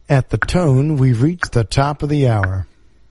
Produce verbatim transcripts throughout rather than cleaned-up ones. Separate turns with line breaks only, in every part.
At the tone, we've reached the top of the hour.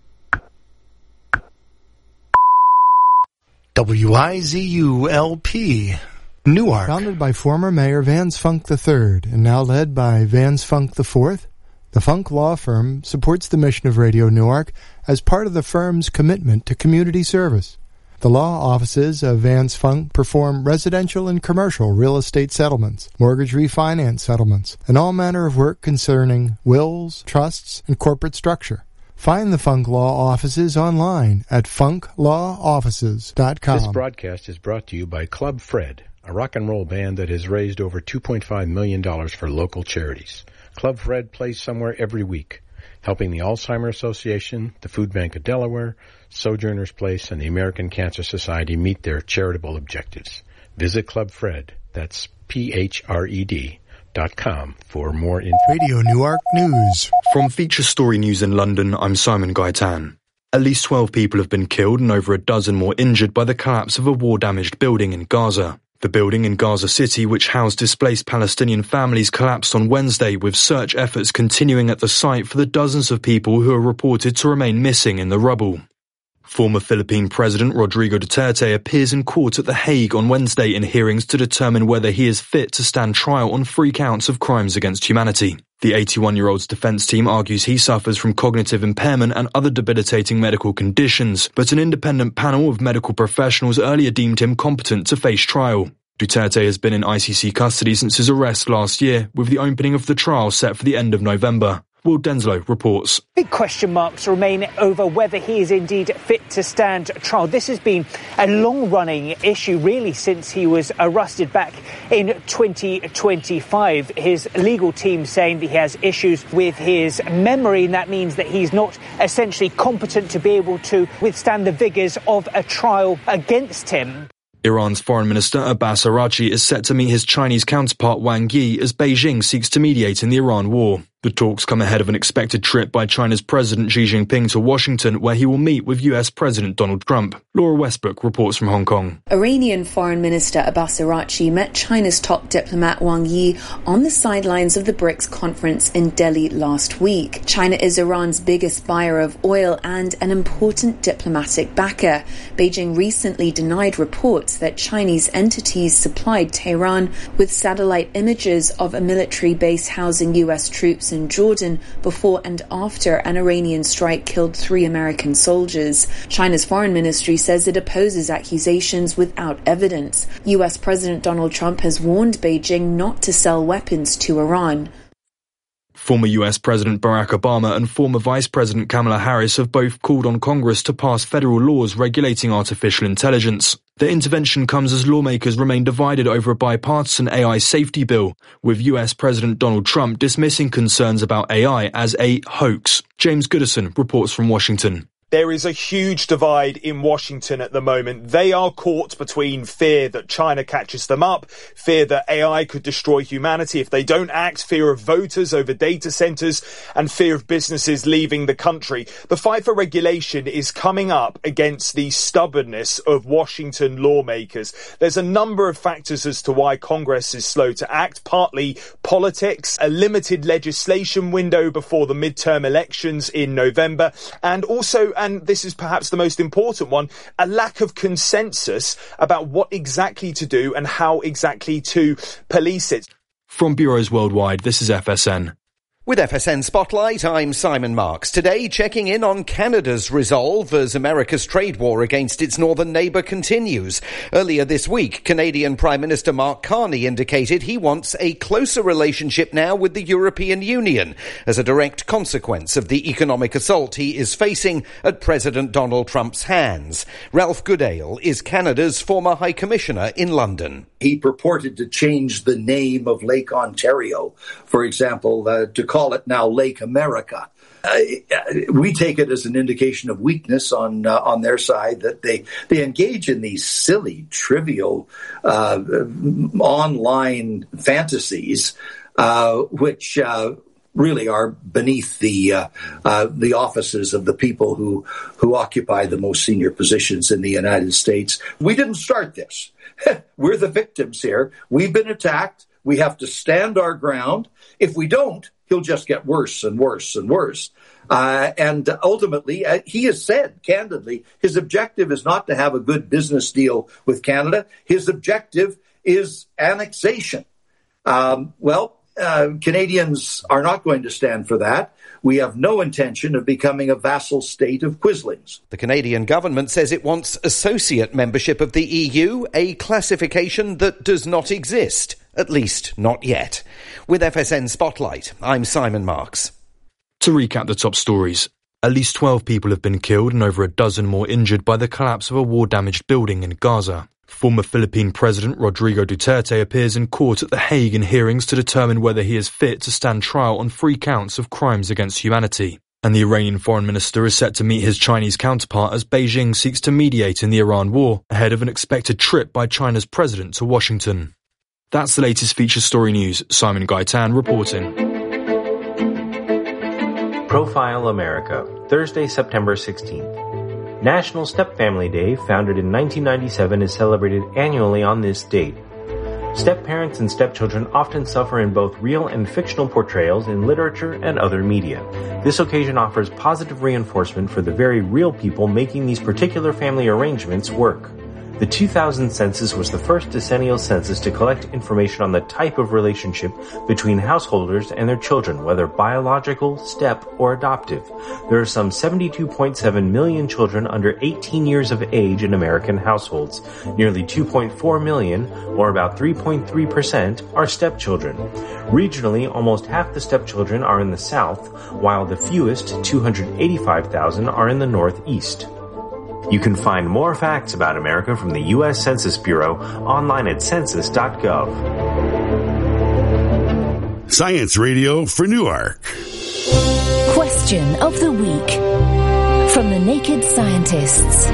W I Z U L P, Newark. Founded by former Mayor Vance Funk the third and now led by Vance Funk the fourth, the Funk Law Firm supports the mission of Radio Newark as part of the firm's commitment to community service. The law offices of Vance Funk perform residential and commercial real estate settlements, mortgage refinance settlements, and all manner of work concerning wills, trusts, and corporate structure. Find the Funk Law Offices online at funk law offices dot com.
This broadcast is brought to you by Club Fred, a rock and roll band that has raised over two point five million dollars for local charities. Club Fred plays somewhere every week, helping the Alzheimer's Association, the Food Bank of Delaware, Sojourner's Place, and the American Cancer Society meet their charitable objectives. Visit Club Fred, that's P H R E D, dot com for more info.
Radio Newark News.
From Feature Story News in London, I'm Simon Gaitan. At least twelve people have been killed and over a dozen more injured by the collapse of a war-damaged building in Gaza. The building in Gaza City, which housed displaced Palestinian families, collapsed on Wednesday, with search efforts continuing at the site for the dozens of people who are reported to remain missing in the rubble. Former Philippine President Rodrigo Duterte appears in court at The Hague on Wednesday in hearings to determine whether he is fit to stand trial on three counts of crimes against humanity. The eighty-one-year-old's defense team argues he suffers from cognitive impairment and other debilitating medical conditions, but an independent panel of medical professionals earlier deemed him competent to face trial. Duterte has been in I C C custody since his arrest last year, with the opening of the trial set for the end of November. Will Denslow reports.
Big question marks remain over whether he is indeed fit to stand trial. This has been a long-running issue, really, since he was arrested back in twenty twenty-five. His legal team saying that he has issues with his memory, and that means that he's not essentially competent to be able to withstand the vigours of a trial against him.
Iran's Foreign Minister Abbas Araghchi is set to meet his Chinese counterpart Wang Yi as Beijing seeks to mediate in the Iran war. The talks come ahead of an expected trip by China's President Xi Jinping to Washington, where he will meet with U S President Donald Trump. Laura Westbrook reports from Hong Kong.
Iranian Foreign Minister Abbas Araghchi met China's top diplomat Wang Yi on the sidelines of the BRICS conference in Delhi last week. China is Iran's biggest buyer of oil and an important diplomatic backer. Beijing recently denied reports that Chinese entities supplied Tehran with satellite images of a military base housing U S troops in Jordan before and after an Iranian strike killed three American soldiers. China's foreign ministry says it opposes accusations without evidence. U S President Donald Trump has warned Beijing not to sell weapons to Iran.
Former U S President Barack Obama and former Vice President Kamala Harris have both called on Congress to pass federal laws regulating artificial intelligence. The intervention comes as lawmakers remain divided over a bipartisan A I safety bill, with U S President Donald Trump dismissing concerns about A I as a hoax. James Goodison reports from Washington.
There is a huge divide in Washington at the moment. They are caught between fear that China catches them up, fear that A I could destroy humanity if they don't act, fear of voters over data centers, and fear of businesses leaving the country. The fight for regulation is coming up against the stubbornness of Washington lawmakers. There's a number of factors as to why Congress is slow to act, partly politics, a limited legislation window before the midterm elections in November, and also, and this is perhaps the most important one, a lack of consensus about what exactly to do and how exactly to police it.
From bureaus worldwide, this is F S N.
With F S N Spotlight, I'm Simon Marks. Today, checking in on Canada's resolve as America's trade war against its northern neighbour continues. Earlier this week, Canadian Prime Minister Mark Carney indicated he wants a closer relationship now with the European Union as a direct consequence of the economic assault he is facing at President Donald Trump's hands. Ralph Goodale is Canada's former High Commissioner in London.
He purported to change the name of Lake Ontario, for example, uh, to call it now Lake America. Uh, we take it as an indication of weakness on uh, on their side that they, they engage in these silly, trivial, uh, online fantasies, uh, which uh, really are beneath the uh, uh, the offices of the people who who occupy the most senior positions in the United States. We didn't start this. We're the victims here. We've been attacked. We have to stand our ground. If we don't, he'll just get worse and worse and worse. Uh, and ultimately, uh, he has said candidly, his objective is not to have a good business deal with Canada. His objective is annexation. Um, well, uh, Canadians are not going to stand for that. We have no intention of becoming a vassal state of Quislings.
The Canadian government says it wants associate membership of the E U, a classification that does not exist, at least not yet. With F S N Spotlight, I'm Simon Marks.
To recap the top stories, at least twelve people have been killed and over a dozen more injured by the collapse of a war-damaged building in Gaza. Former Philippine President Rodrigo Duterte appears in court at The Hague in hearings to determine whether he is fit to stand trial on three counts of crimes against humanity. And the Iranian foreign minister is set to meet his Chinese counterpart as Beijing seeks to mediate in the Iran war ahead of an expected trip by China's president to Washington. That's the latest feature story news. Simon Gaitan reporting.
Profile America, Thursday, September sixteenth. National Step-Family Day, founded in nineteen ninety-seven, is celebrated annually on this date. Step-parents and stepchildren often suffer in both real and fictional portrayals in literature and other media. This occasion offers positive reinforcement for the very real people making these particular family arrangements work. The two thousand census was the first decennial census to collect information on the type of relationship between householders and their children, whether biological, step, or adoptive. There are some seventy-two point seven million children under eighteen years of age in American households. Nearly two point four million, or about three point three percent, are stepchildren. Regionally, almost half the stepchildren are in the South, while the fewest, two hundred eighty-five thousand, are in the Northeast. You can find more facts about America from the U S Census Bureau online at census dot gov.
Science Radio for Newark.
Question of the week from the Naked Scientists.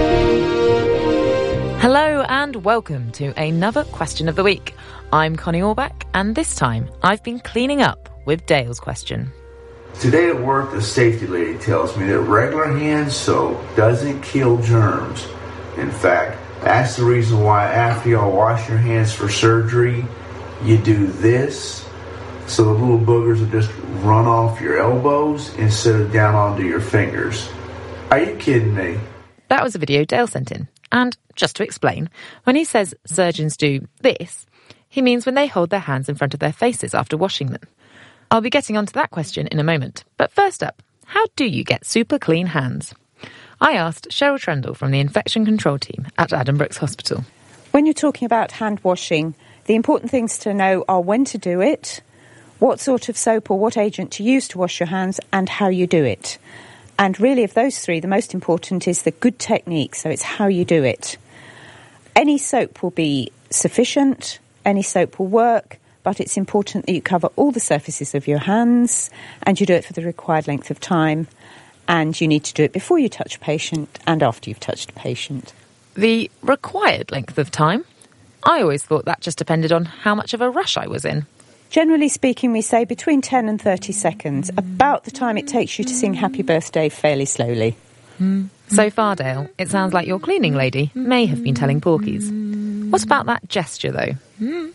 Hello and welcome to another Question of the Week. I'm Connie Orbach, and this time I've been cleaning up with Dale's question.
Today at work, the safety lady tells me that regular hand soap doesn't kill germs. In fact, that's the reason why after y'all wash your hands for surgery, you do this, so the little boogers will just run off your elbows instead of down onto your fingers. Are you kidding me?
That was a video Dale sent in. And just to explain, when he says surgeons do this, he means when they hold their hands in front of their faces after washing them. I'll be getting onto that question in a moment. But first up, how do you get super clean hands? I asked Cheryl Trendle from the infection control team at Addenbrooke's Hospital.
When you're talking about hand washing, the important things to know are when to do it, what sort of soap or what agent to use to wash your hands, and how you do it. And really, of those three, the most important is the good technique, so it's how you do it. Any soap will be sufficient, any soap will work, but it's important that you cover all the surfaces of your hands and you do it for the required length of time, and you need to do it before you touch a patient and after you've touched a patient.
The required length of time? I always thought that just depended on how much of a rush I was in.
Generally speaking, we say between ten and thirty seconds, about the time it takes you to sing Happy Birthday fairly slowly.
So far, Dale, it sounds like your cleaning lady may have been telling porkies. What about that gesture, though?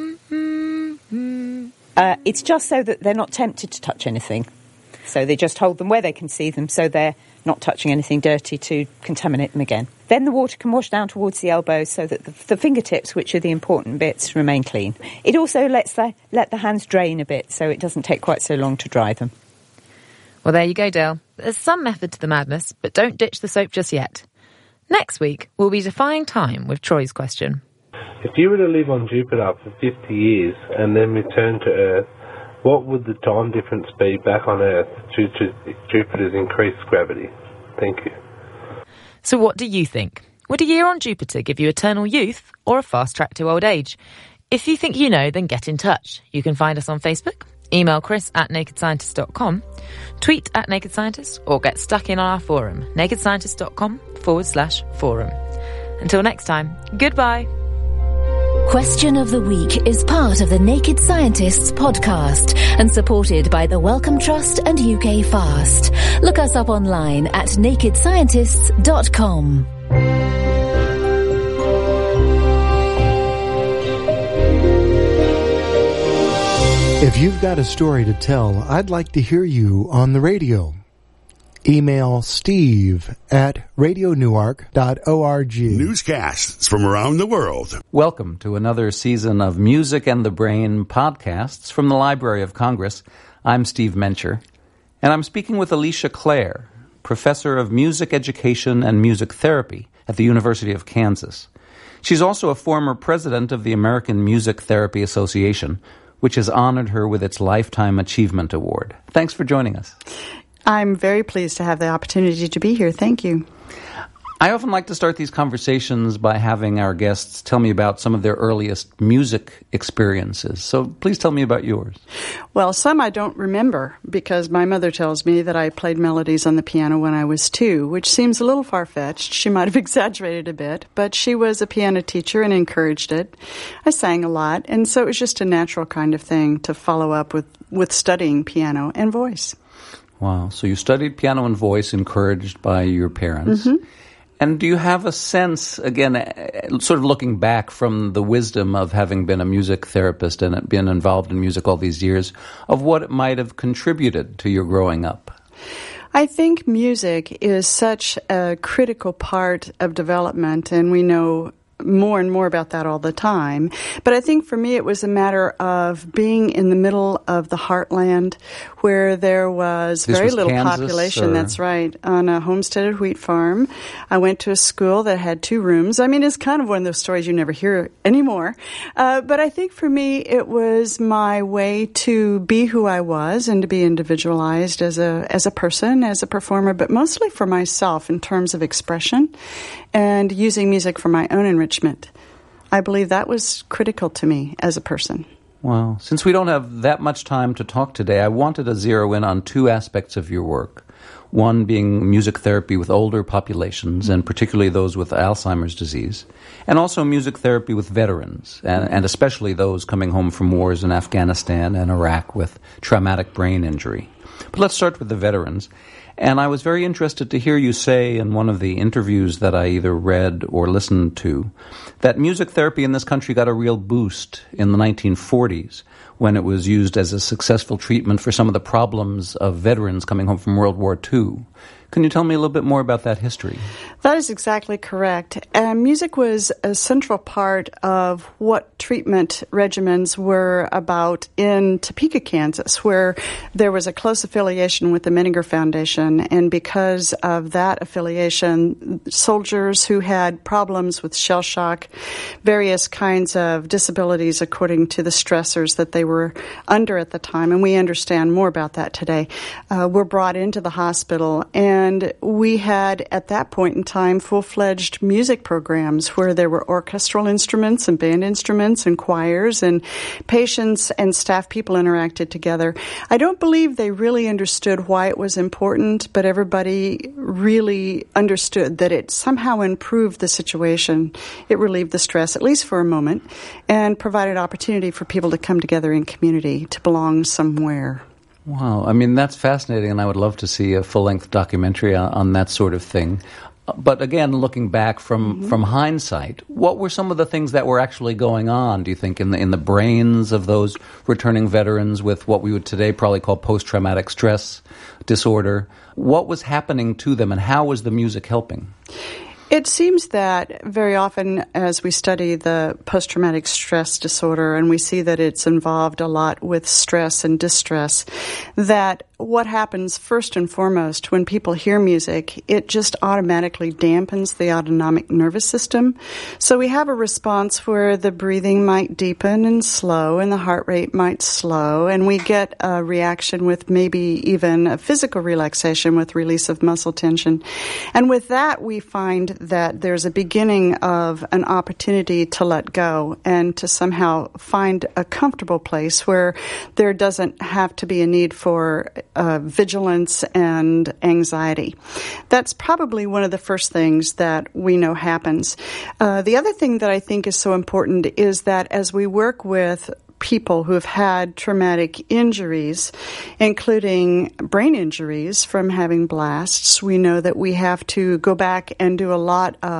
Uh, it's just so that they're not tempted to touch anything. So they just hold them where they can see them, so they're not touching anything dirty to contaminate them again. Then the water can wash down towards the elbows so that the, the fingertips, which are the important bits, remain clean. It also lets the, let the hands drain a bit, so it doesn't take quite so long to dry them.
Well, there you go, Dale. There's some method to the madness, but don't ditch the soap just yet. Next week, we'll be defying time with Troy's question.
If you were to live on Jupiter for fifty years and then return to Earth, what would the time difference be back on Earth due to Jupiter's increased gravity? Thank you.
So what do you think? Would a year on Jupiter give you eternal youth or a fast track to old age? If you think you know, then get in touch. You can find us on Facebook, email chris at naked scientist dot com, tweet at Naked Scientist, or get stuck in on our forum, nakedscientist.com forward slash forum. Until next time, goodbye.
Question of the Week is part of the Naked Scientists podcast and supported by the Wellcome Trust and U K Fast. Look us up online at naked scientists dot com.
If you've got a story to tell, I'd like to hear you on the radio. Email steve at radio newark dot org.
Newscasts from around the world.
Welcome to another season of Music and the Brain podcasts from the Library of Congress. I'm Steve Mencher, and I'm speaking with Alicia Clare, professor of music education and music therapy at the University of Kansas. She's also a former president of the American Music Therapy Association, which has honored her with its Lifetime Achievement Award. Thanks for joining us.
I'm very pleased to have the opportunity to be here. Thank you.
I often like to start these conversations by having our guests tell me about some of their earliest music experiences. So please tell me about yours.
Well, some I don't remember because my mother tells me that I played melodies on the piano when I was two, which seems a little far-fetched. She might have exaggerated a bit, but she was a piano teacher and encouraged it. I sang a lot, and so it was just a natural kind of thing to follow up with, with studying piano and voice.
Wow. So you studied piano and voice, encouraged by your parents.
Mm-hmm.
And do you have a sense, again, sort of looking back from the wisdom of having been a music therapist and been involved in music all these years, of what it might have contributed to your growing up?
I think music is such a critical part of development, and we know more and more about that all the time. But I think for me it was a matter of being in the middle of the heartland where there was
this
very
was
little
Kansas,
population.
Or?
That's right. On a homesteaded wheat farm. I went to a school that had two rooms. I mean, it's kind of one of those stories you never hear anymore. Uh, but I think for me it was my way to be who I was and to be individualized as a as a person, as a performer, but mostly for myself in terms of expression and using music for my own enrichment. I believe that was critical to me as a person.
Wow. Since we don't have that much time to talk today, I wanted to zero in on two aspects of your work. One being music therapy with older populations, and particularly those with Alzheimer's disease, and also music therapy with veterans, and, and especially those coming home from wars in Afghanistan and Iraq with traumatic brain injury. But let's start with the veterans. And I was very interested to hear you say in one of the interviews that I either read or listened to that music therapy in this country got a real boost in the nineteen forties when it was used as a successful treatment for some of the problems of veterans coming home from World War Two. Can you tell me a little bit more about that history?
That is exactly correct. Uh, music was a central part of what treatment regimens were about in Topeka, Kansas, where there was a close affiliation with the Menninger Foundation. And because of that affiliation, soldiers who had problems with shell shock, various kinds of disabilities according to the stressors that they were under at the time, and we understand more about that today, uh, were brought into the hospital. And And we had, at that point in time, full-fledged music programs where there were orchestral instruments and band instruments and choirs, and patients and staff people interacted together. I don't believe they really understood why it was important, but everybody really understood that it somehow improved the situation. It relieved the stress, at least for a moment, and provided opportunity for people to come together in community, to belong somewhere.
Wow. I mean, that's fascinating, and I would love to see a full-length documentary on, on that sort of thing. But again, looking back from, mm-hmm. from hindsight, what were some of the things that were actually going on, do you think, in the, in the brains of those returning veterans with what we would today probably call post-traumatic stress disorder? What was happening to them, and how was the music helping?
It seems that very often as we study the post-traumatic stress disorder, and we see that it's involved a lot with stress and distress, that what happens first and foremost when people hear music, it just automatically dampens the autonomic nervous system. So we have a response where the breathing might deepen and slow, and the heart rate might slow, and we get a reaction with maybe even a physical relaxation with release of muscle tension. And with that, we find that there's a beginning of an opportunity to let go and to somehow find a comfortable place where there doesn't have to be a need for uh, vigilance and anxiety. That's probably one of the first things that we know happens. Uh, the other thing that I think is so important is that as we work with people who have had traumatic injuries, including brain injuries from having blasts, we know that we have to go back and do a lot of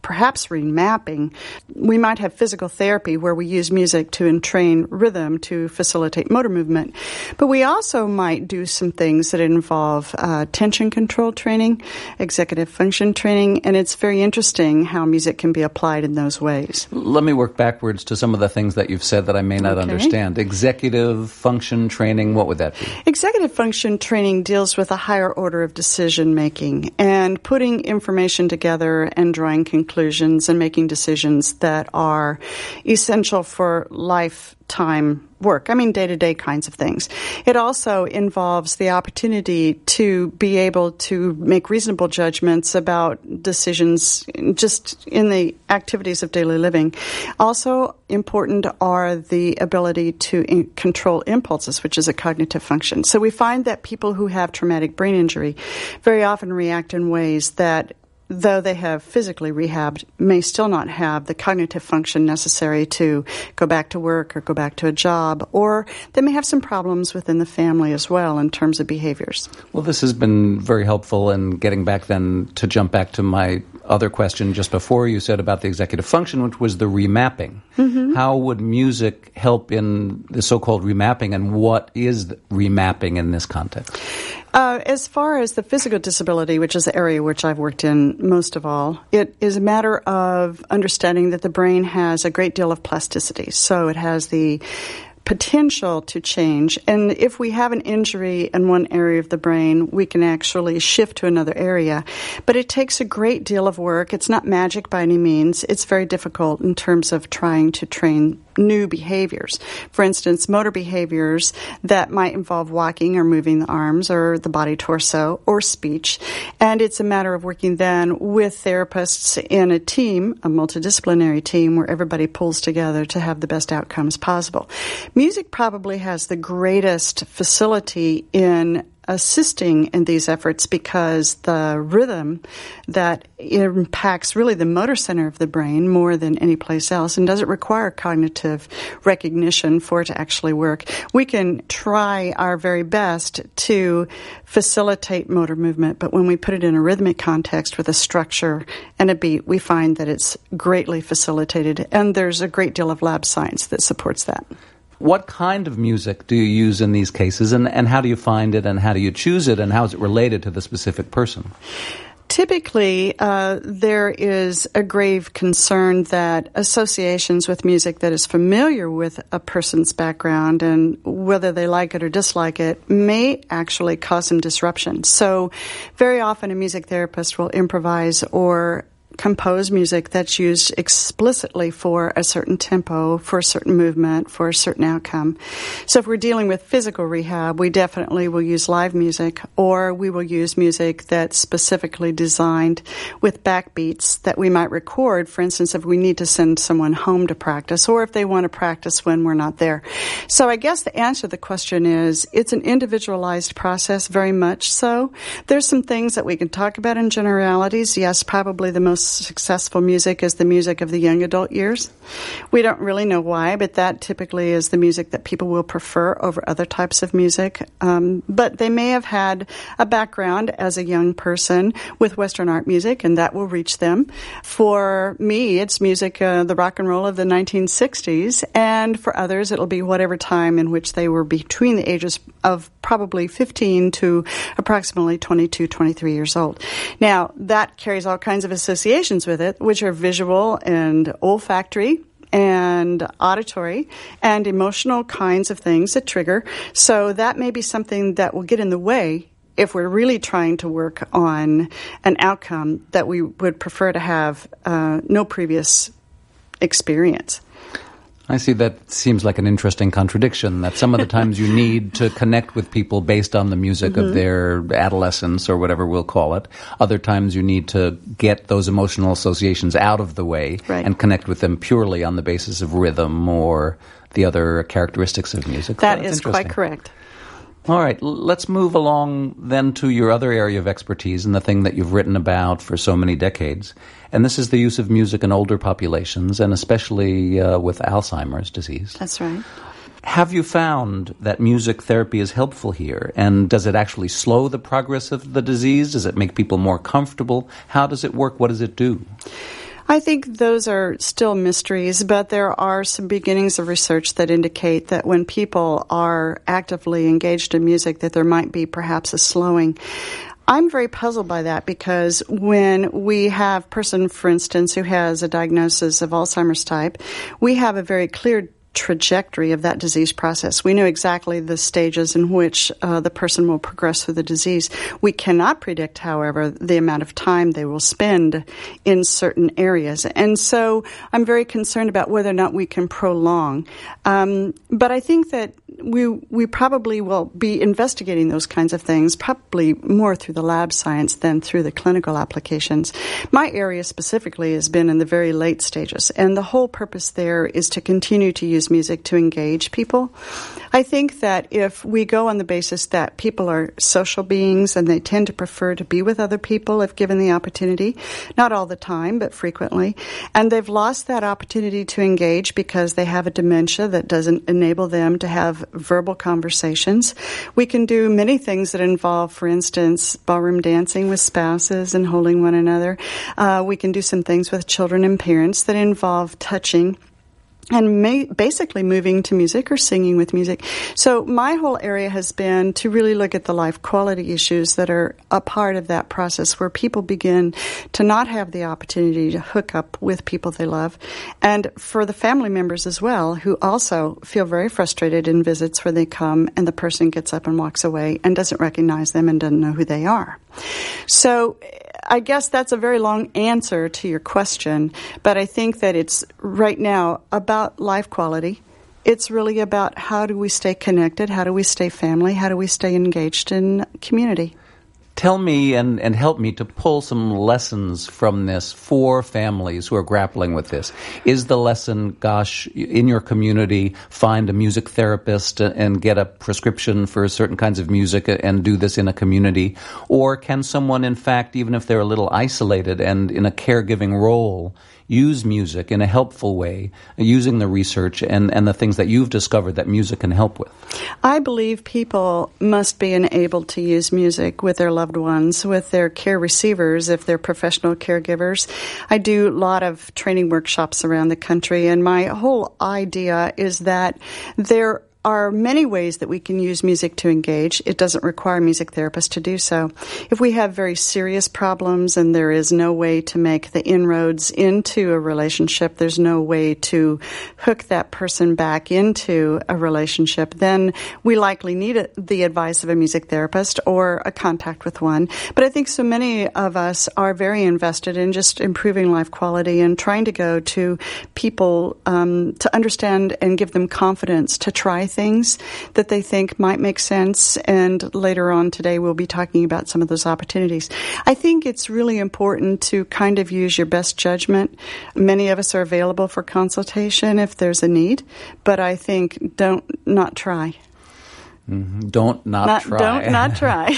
perhaps remapping. We might have physical therapy where we use music to entrain rhythm to facilitate motor movement. But we also might do some things that involve uh, tension control training, executive function training, and it's very interesting how music can be applied in those ways.
Let me work backwards to some of the things that you've said that I may not
Okay.
understand. Executive function training, what would that be?
Executive function training deals with a higher order of decision making and putting information together and drawing conclusions and making decisions that are essential for lifetime work. I mean, day-to-day kinds of things. It also involves the opportunity to be able to make reasonable judgments about decisions just in the activities of daily living. Also important are the ability to in- control impulses, which is a cognitive function. So we find that people who have traumatic brain injury very often react in ways that, though they have physically rehabbed, may still not have the cognitive function necessary to go back to work or go back to a job, or they may have some problems within the family as well in terms of behaviors.
Well, this has been very helpful in getting back then to jump back to my other question just before you said about the executive function, which was the remapping.
Mm-hmm.
How would music help in the so-called remapping, and what is the remapping in this context?
Uh, as far as the physical disability, which is the area which I've worked in most of all, it is a matter of understanding that the brain has a great deal of plasticity. So it has the potential to change. And if we have an injury in one area of the brain, we can actually shift to another area. But it takes a great deal of work. It's not magic by any means. It's very difficult in terms of trying to train new behaviors. For instance, motor behaviors that might involve walking or moving the arms or the body torso or speech. And it's a matter of working then with therapists in a team, a multidisciplinary team, where everybody pulls together to have the best outcomes possible. Music probably has the greatest facility in assisting in these efforts because the rhythm that impacts really the motor center of the brain more than any place else and doesn't require cognitive recognition for it to actually work. We can try our very best to facilitate motor movement, but when we put it in a rhythmic context with a structure and a beat, we find that it's greatly facilitated, and there's a great deal of lab science that supports that.
What kind of music do you use in these cases, and, and how do you find it, and how do you choose it, and how is it related to the specific person?
Typically, uh, there is a grave concern that associations with music that is familiar with a person's background and whether they like it or dislike it may actually cause some disruption. So very often a music therapist will improvise or compose music that's used explicitly for a certain tempo, for a certain movement, for a certain outcome. So if we're dealing with physical rehab, we definitely will use live music, or we will use music that's specifically designed with backbeats that we might record, for instance, if we need to send someone home to practice, or if they want to practice when we're not there. So I guess the answer to the question is, it's an individualized process, very much so. There's some things that we can talk about in generalities. Yes, probably the most successful music is the music of the young adult years. We don't really know why, but that typically is the music that people will prefer over other types of music. Um, but they may have had a background as a young person with Western art music, and that will reach them. For me, it's music, uh, the rock and roll of the nineteen sixties, and for others, it'll be whatever time in which they were between the ages of probably fifteen to approximately twenty-two, twenty-three years old. Now, that carries all kinds of associations with it, which are visual and olfactory and auditory and emotional kinds of things that trigger. So that may be something that will get in the way if we're really trying to work on an outcome that we would prefer to have uh, no previous experience.
I see that seems like an interesting contradiction, that some of the times you need to connect with people based on the music mm-hmm. of their adolescence or whatever we'll call it. Other times you need to get those emotional associations out of the way
right.
and connect with them purely on the basis of rhythm or the other characteristics of music.
That
so
is quite correct.
All right, let's move along then to your other area of expertise and the thing that you've written about for so many decades. And this is the use of music in older populations, and especially uh, with Alzheimer's disease.
That's right.
Have you found that music therapy is helpful here? And does it actually slow the progress of the disease? Does it make people more comfortable? How does it work? What does it do?
I think those are still mysteries, but there are some beginnings of research that indicate that when people are actively engaged in music, that there might be perhaps a slowing. I'm very puzzled by that because when we have a person, for instance, who has a diagnosis of Alzheimer's type, we have a very clear trajectory of that disease process. We know exactly the stages in which uh, the person will progress through the disease. We cannot predict, however, the amount of time they will spend in certain areas. And so I'm very concerned about whether or not we can prolong. Um, but I think that we we probably will be investigating those kinds of things, probably more through the lab science than through the clinical applications. My area specifically has been in the very late stages, and the whole purpose there is to continue to use music to engage people. I think that if we go on the basis that people are social beings and they tend to prefer to be with other people if given the opportunity, not all the time, but frequently, and they've lost that opportunity to engage because they have a dementia that doesn't enable them to have verbal conversations. We can do many things that involve, for instance, ballroom dancing with spouses and holding one another. Uh, we can do some things with children and parents that involve touching and may, basically moving to music or singing with music. So my whole area has been to really look at the life quality issues that are a part of that process where people begin to not have the opportunity to hook up with people they love. And for the family members as well, who also feel very frustrated in visits where they come and the person gets up and walks away and doesn't recognize them and doesn't know who they are. So I guess that's a very long answer to your question, but I think that it's right now about life quality. It's really about how do we stay connected, how do we stay family, how do we stay engaged in community.
Tell me and, and help me to pull some lessons from this for families who are grappling with this. Is the lesson, gosh, in your community, find a music therapist and get a prescription for certain kinds of music and do this in a community? Or can someone, in fact, even if they're a little isolated and in a caregiving role, use music in a helpful way, using the research and, and the things that you've discovered that music can help with?
I believe people must be enabled to use music with their loved ones, with their care receivers, if they're professional caregivers. I do a lot of training workshops around the country, and my whole idea is that there are many ways that we can use music to engage. It doesn't require music therapists to do so. If we have very serious problems and there is no way to make the inroads into a relationship, there's no way to hook that person back into a relationship, then we likely need a, the advice of a music therapist or a contact with one. But I think so many of us are very invested in just improving life quality and trying to go to people um, to understand and give them confidence to try things that they think might make sense, and later on today we'll be talking about some of those opportunities. I think it's really important to kind of use your best judgment. Many of us are available for consultation if there's a need, but I think don't not try.
Mm-hmm. Don't not,
not
try.
Don't not try.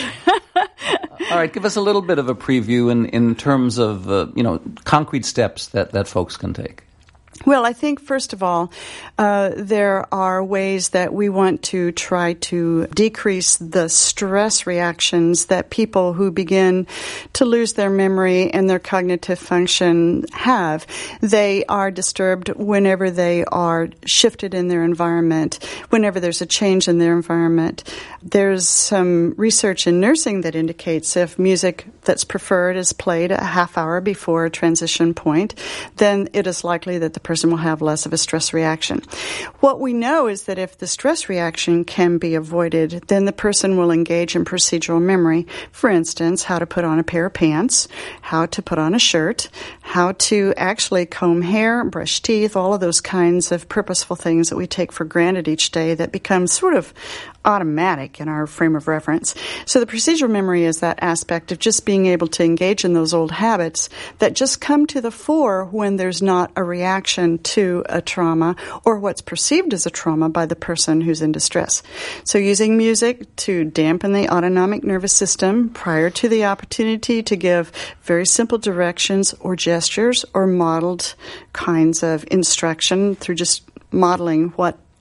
All right, give us a little bit of a preview in, in terms of uh, you know concrete steps that, that folks can take.
Well, I think, first of all, uh, there are ways that we want to try to decrease the stress reactions that people who begin to lose their memory and their cognitive function have. They are disturbed whenever they are shifted in their environment, whenever there's a change in their environment. There's some research in nursing that indicates if music that's preferred is played a half hour before a transition point, then it is likely that the person will have less of a stress reaction. What we know is that if the stress reaction can be avoided, then the person will engage in procedural memory. For instance, how to put on a pair of pants, how to put on a shirt, how to actually comb hair, brush teeth, all of those kinds of purposeful things that we take for granted each day that become sort of automatic in our frame of reference. So the procedural memory is that aspect of just being able to engage in those old habits that just come to the fore when there's not a reaction to a trauma or what's perceived as a trauma by the person who's in distress. So using music to dampen the autonomic nervous system prior to the opportunity to give very simple directions or gestures or modeled kinds of instruction through just modeling what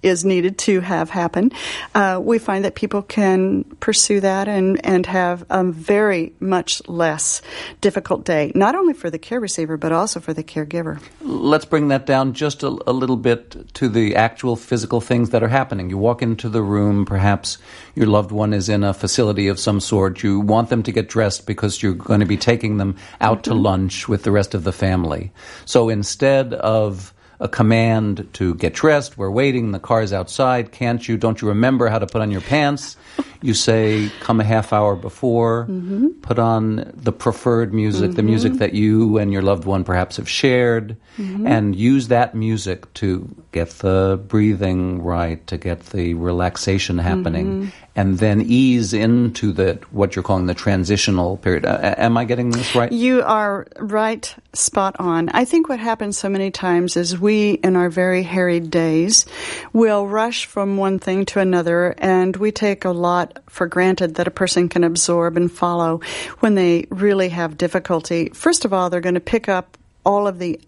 is needed to have happen, uh, we find that people can pursue that and, and have a very much less difficult day, not only for the care receiver, but also for the caregiver.
Let's bring that down just a, a little bit to the actual physical things that are happening. You walk into the room, perhaps your loved one is in a facility of some sort. You want them to get dressed because you're going to be taking them out mm-hmm. to lunch with the rest of the family. So instead of a command to get dressed, we're waiting, the car's outside, can't you, don't you remember how to put on your pants? You say, come a half hour before, mm-hmm. put on the preferred music, mm-hmm. the music that you and your loved one perhaps have shared, mm-hmm. and use that music to get the breathing right, to get the relaxation happening, mm-hmm. and then ease into the what you're calling the transitional period. Uh, am I getting this right?
You are right, spot on. I think what happens so many times is we, in our very harried days, will rush from one thing to another, and we take a lot for granted that a person can absorb and follow when they really have difficulty. First of all, they're going to pick up all of the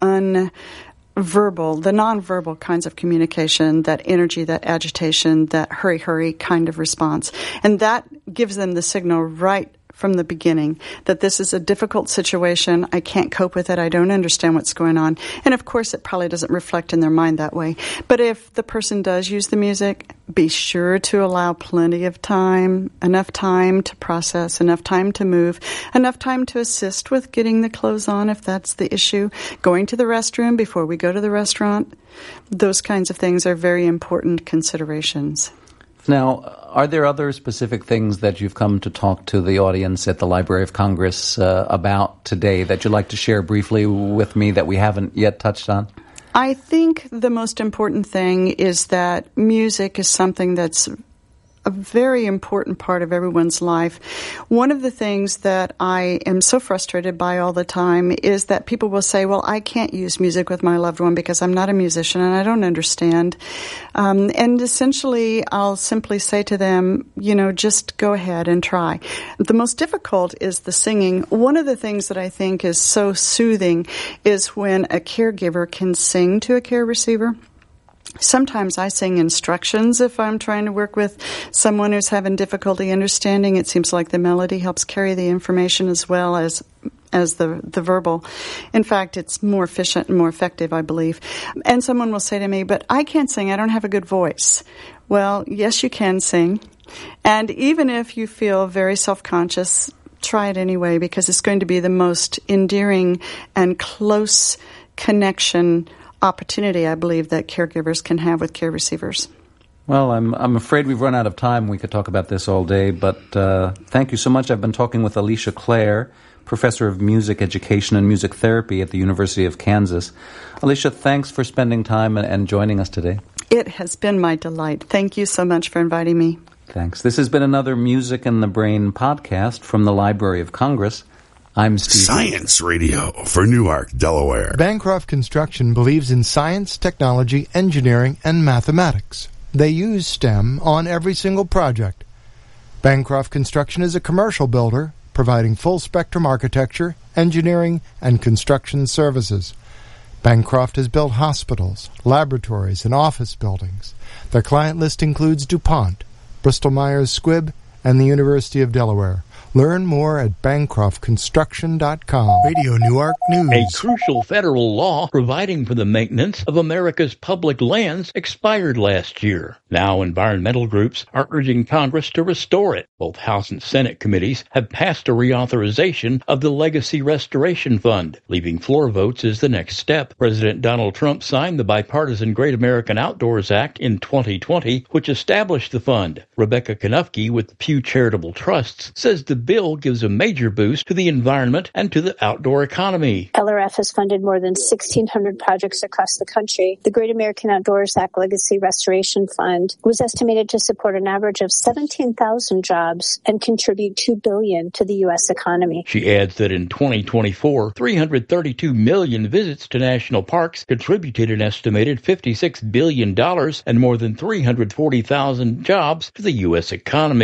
unverbal, the nonverbal kinds of communication, that energy, that agitation, that hurry, hurry kind of response. And that gives them the signal right from the beginning that this is a difficult situation. I can't cope with it. I don't understand what's going on. And of course, it probably doesn't reflect in their mind that way. But if the person does use the music, be sure to allow plenty of time, enough time to process, enough time to move, enough time to assist with getting the clothes on if that's the issue, going to the restroom before we go to the restaurant. Those kinds of things are very important considerations.
Now, are there other specific things that you've come to talk to the audience at the Library of Congress uh, about today that you'd like to share briefly with me that we haven't yet touched on?
I think the most important thing is that music is something that's a very important part of everyone's life. One of the things that I am so frustrated by all the time is that people will say, well, I can't use music with my loved one because I'm not a musician and I don't understand. Um, and essentially, I'll simply say to them, you know, just go ahead and try. The most difficult is the singing. One of the things that I think is so soothing is when a caregiver can sing to a care receiver. Sometimes I sing instructions if I'm trying to work with someone who's having difficulty understanding. It seems like the melody helps carry the information as well as as the, the verbal. In fact, it's more efficient and more effective, I believe. And someone will say to me, but I can't sing. I don't have a good voice. Well, yes, you can sing. And even if you feel very self-conscious, try it anyway, because it's going to be the most endearing and close connection opportunity, I believe, that caregivers can have with care receivers.
Well, I'm I'm afraid we've run out of time. We could talk about this all day, but uh, thank you so much. I've been talking with Alicia Clare, Professor of Music Education and Music Therapy at the University of Kansas. Alicia, thanks for spending time and, and joining us today.
It has been my delight. Thank you so much for inviting me.
Thanks. This has been another Music in the Brain podcast from the Library of Congress. I'm Steve.
Science Radio for Newark, Delaware.
Bancroft Construction believes in science, technology, engineering, and mathematics. They use STEM on every single project. Bancroft Construction is a commercial builder providing full-spectrum architecture, engineering, and construction services. Bancroft has built hospitals, laboratories, and office buildings. Their client list includes DuPont, Bristol-Myers Squibb, and the University of Delaware. Learn more at bancroft construction dot com. Radio Newark News.
A crucial federal law providing for the maintenance of America's public lands expired last year. Now environmental groups are urging Congress to restore it. Both House and Senate committees have passed a reauthorization of the Legacy Restoration Fund. Leaving floor votes is the next step. President Donald Trump signed the bipartisan Great American Outdoors Act in twenty twenty, which established the fund. Rebecca Kanufke with the Pew Charitable Trusts says the bill gives a major boost to the environment and to the outdoor economy.
L R F has funded more than sixteen hundred projects across the country. The Great American Outdoors Act Legacy Restoration Fund was estimated to support an average of seventeen thousand jobs and contribute two billion dollars to the U S economy.
She adds that in twenty twenty-four, three hundred thirty-two million visits to national parks contributed an estimated fifty-six billion dollars and more than three hundred forty thousand jobs to the U S economy. During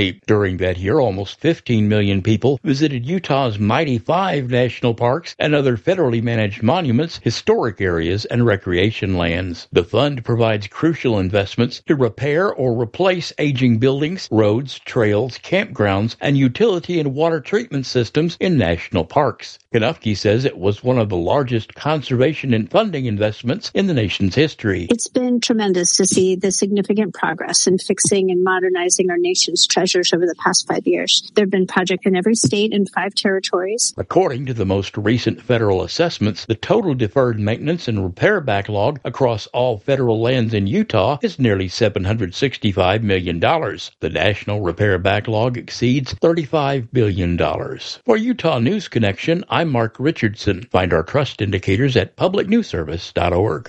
During that year, almost fifteen million people visited Utah's mighty five national parks and other federally managed monuments, historic areas, and recreation lands. The fund provides crucial investments to repair or replace aging buildings, roads, trails, campgrounds, and utility and water treatment systems in national parks. Kanufke says it was one of the largest conservation and funding investments in the nation's history.
It's been tremendous to see the significant progress in fixing and modernizing our nation's treasures over the past five years. There have been projects in every state and five territories.
According to the most recent federal assessments, the total deferred maintenance and repair backlog across all federal lands in Utah is nearly seven hundred sixty-five million dollars. The national repair backlog exceeds thirty-five billion dollars. For Utah News Connection, I'm Mark Richardson. Find our trust indicators at public news service dot org.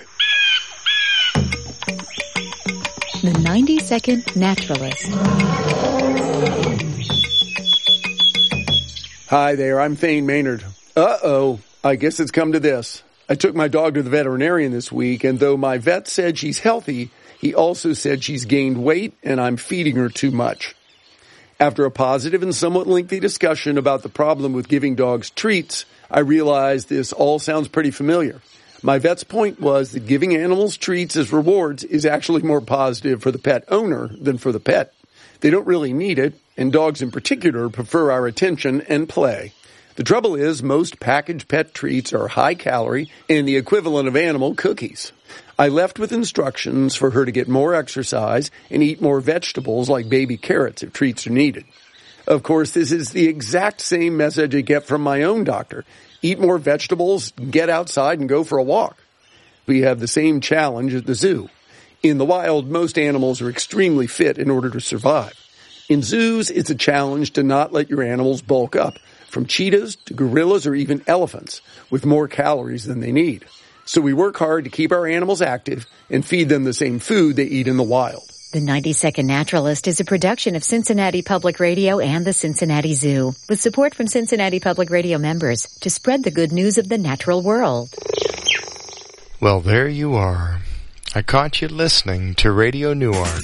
The ninety second Naturalist.
Hi there, I'm Thane Maynard. Uh-oh, I guess it's come to this. I took my dog to the veterinarian this week, and though my vet said she's healthy, he also said she's gained weight and I'm feeding her too much. After a positive and somewhat lengthy discussion about the problem with giving dogs treats, I realized this all sounds pretty familiar. My vet's point was that giving animals treats as rewards is actually more positive for the pet owner than for the pet. They don't really need it, and dogs in particular prefer our attention and play. The trouble is, most packaged pet treats are high-calorie and the equivalent of animal cookies. I left with instructions for her to get more exercise and eat more vegetables like baby carrots if treats are needed. Of course, this is the exact same message I get from my own doctor. Eat more vegetables, get outside, and go for a walk. We have the same challenge at the zoo. In the wild, most animals are extremely fit in order to survive. In zoos, it's a challenge to not let your animals bulk up, from cheetahs to gorillas or even elephants, with more calories than they need. So we work hard to keep our animals active and feed them the same food they eat in the wild.
The ninety second Naturalist is a production of Cincinnati Public Radio and the Cincinnati Zoo, with support from Cincinnati Public Radio members to spread the good news of the natural world.
Well, there you are. I caught you listening to Radio Newark.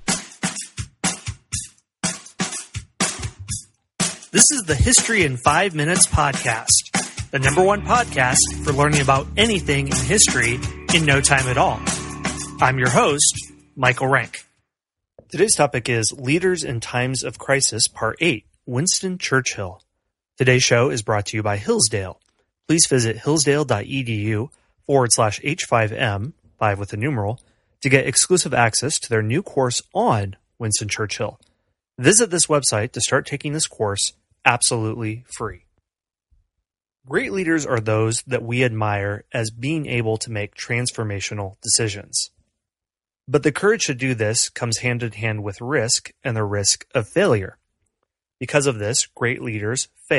This is the History in Five Minutes podcast, the number one podcast for learning about anything in history in no time at all. I'm your host, Michael Rank. Today's topic is Leaders in Times of Crisis, Part eight, Winston Churchill. Today's show is brought to you by Hillsdale. Please visit hillsdale.edu forward slash H5M, five with a numeral, to get exclusive access to their new course on Winston Churchill. Visit this website to start taking this course absolutely free. Great leaders are those that we admire as being able to make transformational decisions. But the courage to do this comes hand in hand with risk and the risk of failure. Because of this, great leaders fail.